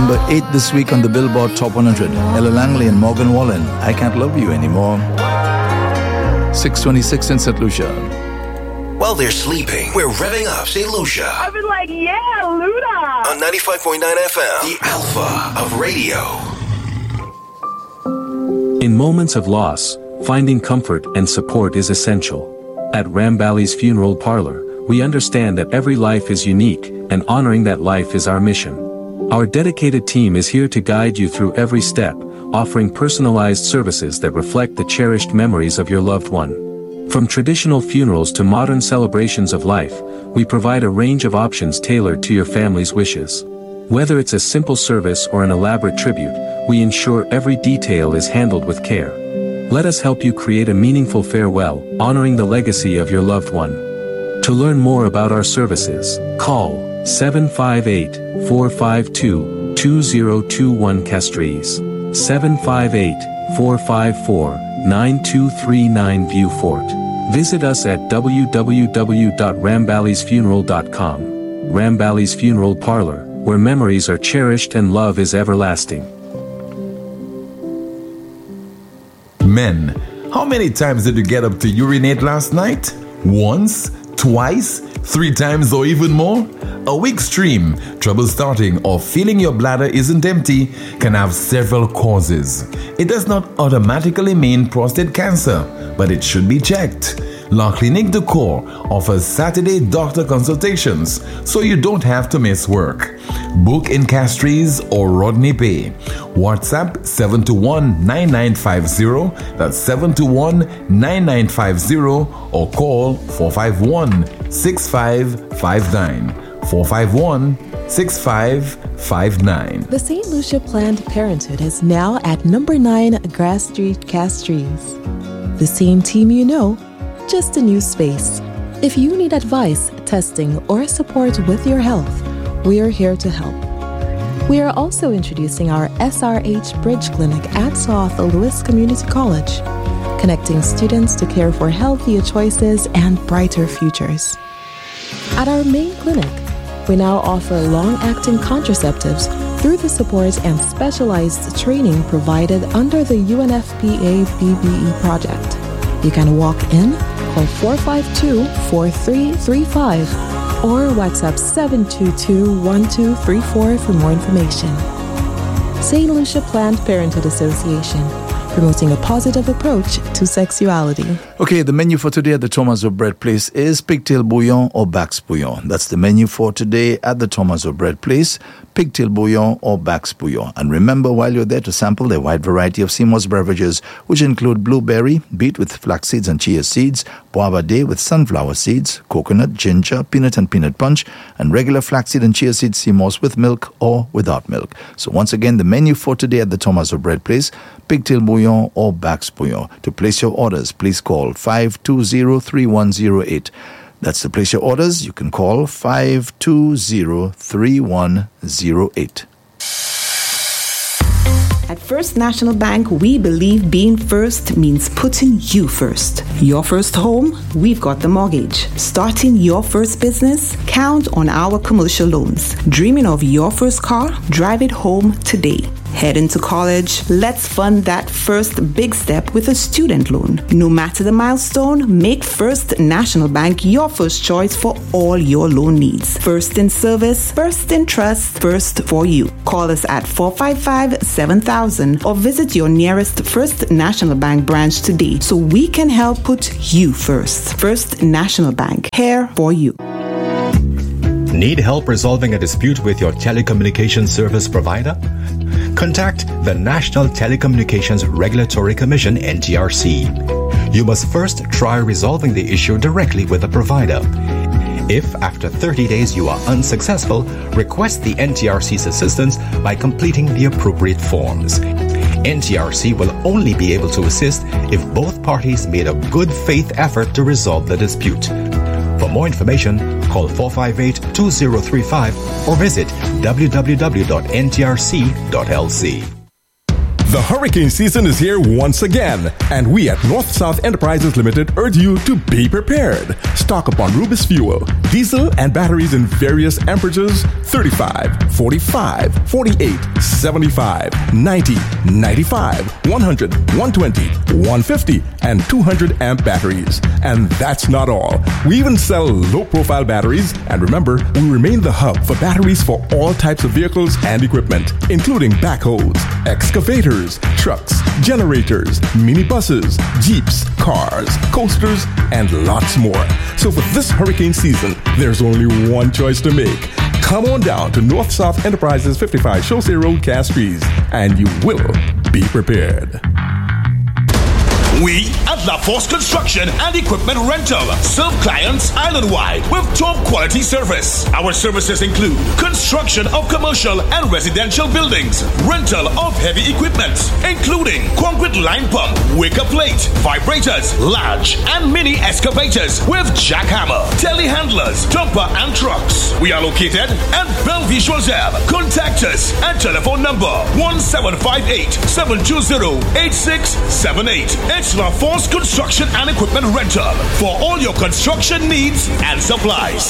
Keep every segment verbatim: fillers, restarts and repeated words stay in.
Number eight this week on the Billboard Top one hundred. Ella Langley and Morgan Wallen, I Can't Love You Anymore. six twenty-six in Saint Lucia. While they're sleeping, we're revving up Saint Lucia. I've been like, yeah, Luda. On ninety-five point nine F M, the alpha of radio. In moments of loss, finding comfort and support is essential. At Rambally's Funeral Parlor, we understand that every life is unique, and honoring that life is our mission. Our dedicated team is here to guide you through every step, offering personalized services that reflect the cherished memories of your loved one. From traditional funerals to modern celebrations of life, we provide a range of options tailored to your family's wishes. Whether it's a simple service or an elaborate tribute, we ensure every detail is handled with care. Let us help you create a meaningful farewell, honoring the legacy of your loved one. To learn more about our services, call seven five eight, four five two, two zero two one Castries, seven five eight, four five four, nine two three nine Viewfort. Visit us at w w w dot ramballys funeral dot com. Rambally's Funeral Parlor, where memories are cherished and love is everlasting. Men, how many times did you get up to urinate last night? Once? Twice? Three times or even more? A weak stream, trouble starting, or feeling your bladder isn't empty can have several causes. It does not automatically mean prostate cancer, but it should be checked. La Clinique de Corps offers Saturday doctor consultations, so you don't have to miss work. Book in Castries or Rodney Bay. WhatsApp seven two one, nine nine five zero, that's seven two one, nine nine five zero, or call four five one, six five five nine. four five one, six five five nine. The Saint Lucia Planned Parenthood is now at number nine Grass Street, Castries. The same team you know, just a new space. If you need advice, testing, or support with your health, we are here to help. We are also introducing our S R H Bridge Clinic at South Louis Community College, connecting students to care for healthier choices and brighter futures. At our main clinic, we now offer long-acting contraceptives through the support and specialized training provided under the U N F P A B B E project. You can walk in, call four five two, four three three five, or WhatsApp seven two two, one two three four for more information. Saint Lucia Planned Parenthood Association, promoting a positive approach to sexuality. Okay, the menu for today at the Thomas of Bread Place is pigtail bouillon or Bax bouillon. That's the menu for today at the Thomas of Bread Place, pigtail bouillon or Bax bouillon. And remember, while you're there, to sample their wide variety of Seymour's beverages, which include blueberry, beet with flax seeds and chia seeds, guava day with sunflower seeds, coconut, ginger, peanut and peanut punch, and regular flaxseed and chia seed Seymour's with milk or without milk. So once again, the menu for today at the Thomas of Bread Place, pigtail bouillon or Bax bouillon. To place your orders, please call five two zero, three one zero eight. That's to place your orders. You can call five two zero, three one zero eight. At First National Bank, we believe being first means putting you first. Your first home? We've got the mortgage. Starting your first business? Count on our commercial loans. Dreaming of your first car? Drive it home today. Heading to college? Let's fund that first big step with a student loan. No matter the milestone, make First National Bank your first choice for all your loan needs. First in service, first in trust, first for you. Call us at four five five, seven thousand or visit your nearest First National Bank branch today so we can help put you first. First National Bank, here for you. Need help resolving a dispute with your telecommunications service provider? Contact the National Telecommunications Regulatory Commission, N T R C. You must first try resolving the issue directly with the provider. If after thirty days you are unsuccessful, request the N T R C's assistance by completing the appropriate forms. N T R C will only be able to assist if both parties made a good faith effort to resolve the dispute. For more information, call four five eight, two zero three five or visit w w w dot n t r c dot l c. The hurricane season is here once again, and we at North-South Enterprises Limited urge you to be prepared. Stock up on Rubis fuel, diesel, and batteries in various amperatures: thirty-five, forty-five, forty-eight, seventy-five, ninety, ninety-five, one hundred, one twenty, one fifty, and two hundred amp batteries. And that's not all. We even sell low-profile batteries, and remember, we remain the hub for batteries for all types of vehicles and equipment, including backhoes, excavators, trucks, generators, minibuses, jeeps, cars, coasters, and lots more. So for this hurricane season, there's only one choice to make. Come on down to North-South Enterprises fifty-five Chaussee Road, Castries, and you will be prepared. We at La Force Construction and Equipment Rental serve clients island-wide with top-quality service. Our services include construction of commercial and residential buildings, rental of heavy equipment, including concrete line pump, wicker plate, vibrators, large and mini excavators with jackhammer, telehandlers, dumper and trucks. We are located at Bellevue Choiseul. Contact us at telephone number one seven five eight, seven two zero, eight six seven eight. It's La Force Construction and Equipment Rental for all your construction needs and supplies.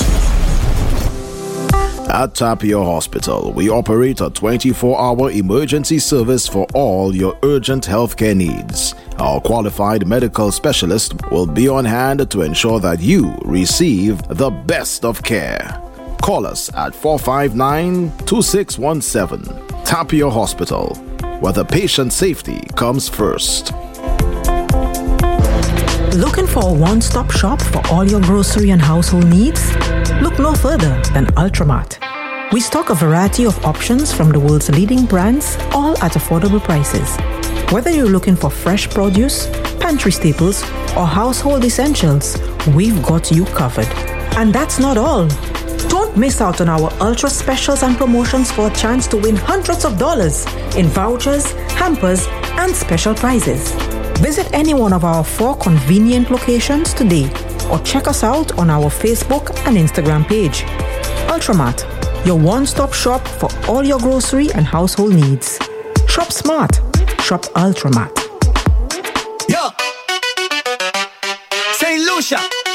At Tapio Hospital, we operate a twenty-four hour emergency service for all your urgent healthcare needs. Our qualified medical specialist will be on hand to ensure that you receive the best of care. Call us at four five nine, two six one seven. Tapio Hospital, where the patient safety comes first. Looking for a one-stop shop for all your grocery and household needs? Look no further than Ultramat. We stock a variety of options from the world's leading brands, all at affordable prices. Whether you're looking for fresh produce, pantry staples, or household essentials, we've got you covered. And that's not all. Don't miss out on our ultra specials and promotions for a chance to win hundreds of dollars in vouchers, hampers, and special prizes. Visit any one of our four convenient locations today or check us out on our Facebook and Instagram page. Ultramat, your one-stop shop for all your grocery and household needs. Shop smart. Shop Ultramat. Yo! Saint Lucia!